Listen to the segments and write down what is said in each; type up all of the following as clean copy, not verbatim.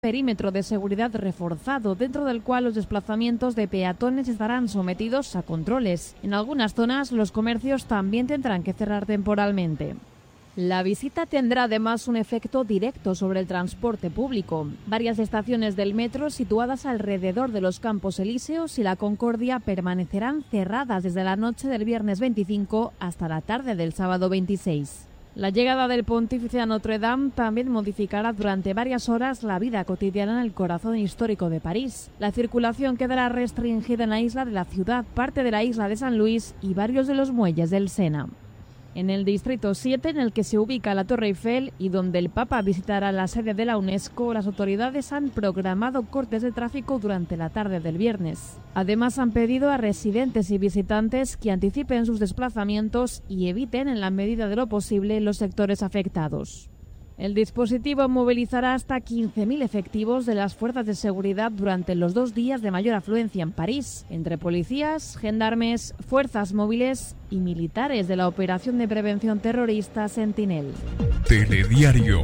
perímetro de seguridad reforzado, dentro del cual los desplazamientos de peatones estarán sometidos a controles. En algunas zonas, los comercios también tendrán que cerrar temporalmente. La visita tendrá además un efecto directo sobre el transporte público. Varias estaciones del metro situadas alrededor de los Campos Elíseos y la Concordia permanecerán cerradas desde la noche del viernes 25 hasta la tarde del sábado 26. La llegada del pontífice a Notre Dame también modificará durante varias horas la vida cotidiana en el corazón histórico de París. La circulación quedará restringida en la isla de la Ciudad, parte de la isla de San Luis y varios de los muelles del Sena. En el distrito 7, en el que se ubica la Torre Eiffel y donde el Papa visitará la sede de la UNESCO, las autoridades han programado cortes de tráfico durante la tarde del viernes. Además, han pedido a residentes y visitantes que anticipen sus desplazamientos y eviten, en la medida de lo posible, los sectores afectados. El dispositivo movilizará hasta 15.000 efectivos de las fuerzas de seguridad durante los 2 días de mayor afluencia en París, entre policías, gendarmes, fuerzas móviles y militares de la operación de prevención terrorista Sentinel. Telediario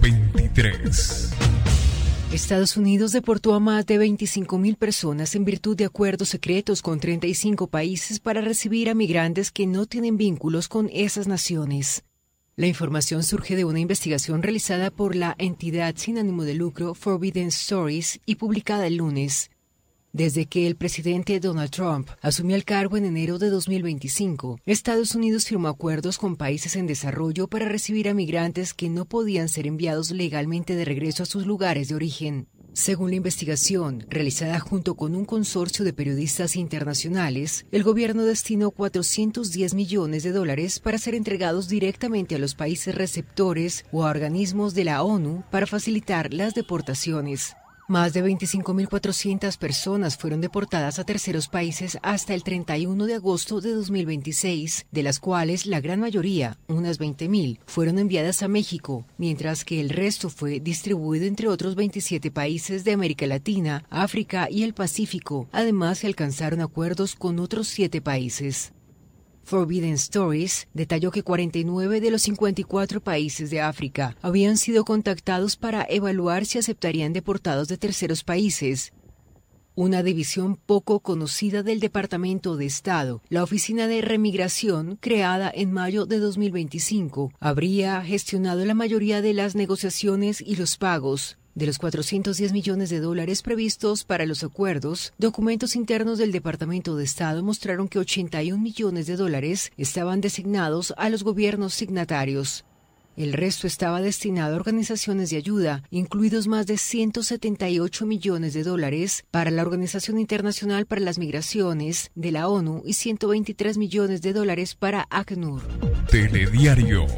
23. Estados Unidos deportó a más de 25.000 personas en virtud de acuerdos secretos con 35 países para recibir a migrantes que no tienen vínculos con esas naciones. La información surge de una investigación realizada por la entidad sin ánimo de lucro Forbidden Stories y publicada el lunes. Desde que el presidente Donald Trump asumió el cargo en enero de 2025, Estados Unidos firmó acuerdos con países en desarrollo para recibir a migrantes que no podían ser enviados legalmente de regreso a sus lugares de origen. Según la investigación, realizada junto con un consorcio de periodistas internacionales, el gobierno destinó $410 millones para ser entregados directamente a los países receptores o a organismos de la ONU para facilitar las deportaciones. Más de 25.400 personas fueron deportadas a terceros países hasta el 31 de agosto de 2026, de las cuales la gran mayoría, unas 20.000, fueron enviadas a México, mientras que el resto fue distribuido entre otros 27 países de América Latina, África y el Pacífico. Además, se alcanzaron acuerdos con otros 7 países. Forbidden Stories detalló que 49 de los 54 países de África habían sido contactados para evaluar si aceptarían deportados de terceros países. Una división poco conocida del Departamento de Estado, la Oficina de Remigración, creada en mayo de 2025, habría gestionado la mayoría de las negociaciones y los pagos. De los $410 millones previstos para los acuerdos, documentos internos del Departamento de Estado mostraron que $81 millones estaban designados a los gobiernos signatarios. El resto estaba destinado a organizaciones de ayuda, incluidos más de $178 millones para la Organización Internacional para las Migraciones de la ONU y $123 millones para ACNUR. Telediario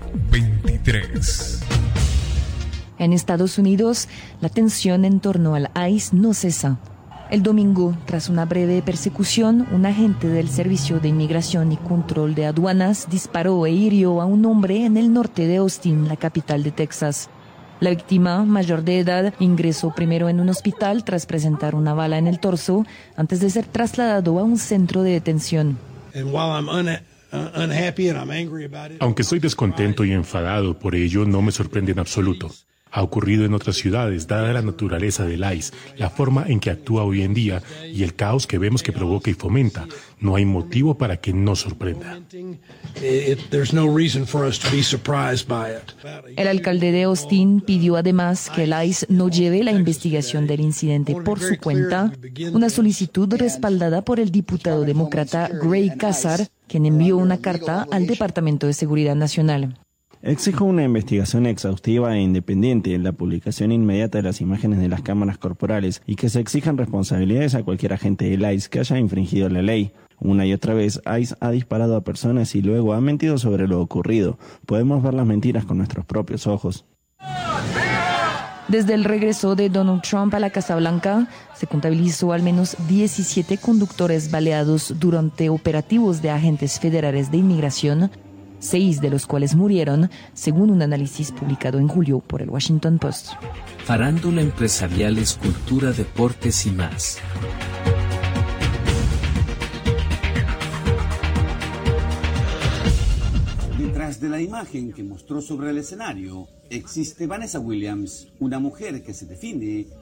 23. En Estados Unidos, la tensión en torno al ICE no cesa. El domingo, tras una breve persecución, un agente del Servicio de Inmigración y Control de Aduanas disparó e hirió a un hombre en el norte de Austin, la capital de Texas. La víctima, mayor de edad, ingresó primero en un hospital tras presentar una bala en el torso, antes de ser trasladado a un centro de detención. Aunque estoy descontento y enfadado por ello, no me sorprende en absoluto. Ha ocurrido en otras ciudades, dada la naturaleza del ICE, la forma en que actúa hoy en día y el caos que vemos que provoca y fomenta. No hay motivo para que nos sorprenda. El alcalde de Austin pidió además que el ICE no lleve la investigación del incidente por su cuenta, una solicitud respaldada por el diputado demócrata Gray Casar, quien envió una carta al Departamento de Seguridad Nacional. Exijo una investigación exhaustiva e independiente, la publicación inmediata de las imágenes de las cámaras corporales y que se exijan responsabilidades a cualquier agente del ICE que haya infringido la ley. Una y otra vez, ICE ha disparado a personas y luego ha mentido sobre lo ocurrido. Podemos ver las mentiras con nuestros propios ojos. Desde el regreso de Donald Trump a la Casa Blanca, se contabilizó al menos 17 conductores baleados durante operativos de agentes federales de inmigración, 6 de los cuales murieron, según un análisis publicado en julio por el Washington Post. Farándula, empresariales, cultura, deportes y más. Detrás de la imagen que mostró sobre el escenario, existe Vanessa Williams, una mujer que se define